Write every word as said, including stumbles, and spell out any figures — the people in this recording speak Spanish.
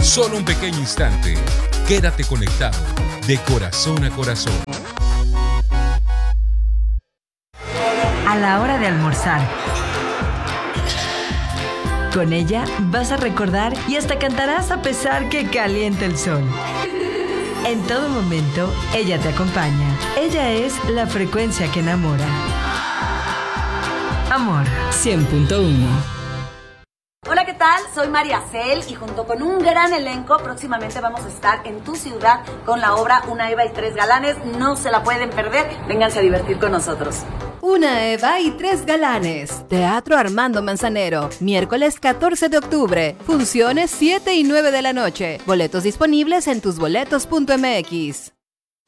Solo un pequeño instante. Quédate conectado de corazón a corazón. A la hora de almorzar. Con ella vas a recordar y hasta cantarás a pesar que caliente el sol. En todo momento, ella te acompaña. Ella es la frecuencia que enamora. Amor cien punto uno. Hola, ¿qué tal? Soy María Cel y junto con un gran elenco próximamente vamos a estar en tu ciudad con la obra Una Eva y Tres Galanes. No se la pueden perder. Vénganse a divertir con nosotros. Una Eva y Tres Galanes. Teatro Armando Manzanero. Miércoles catorce de octubre. Funciones siete y nueve de la noche. Boletos disponibles en tusboletos punto m x.